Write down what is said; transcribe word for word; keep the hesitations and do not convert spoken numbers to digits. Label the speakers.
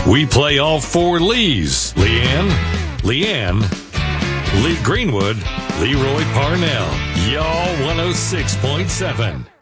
Speaker 1: We play all four Lees. Leanne, Leanne, Lee Greenwood, Leroy Parnell. Y'all one oh six point seven.